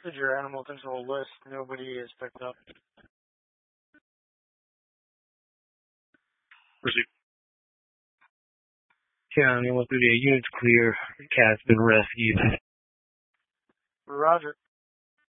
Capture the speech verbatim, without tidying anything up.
posted your animal control list. Nobody has picked up. Pursuit. County one thirty-eight units clear. Cat's been rescued. Roger.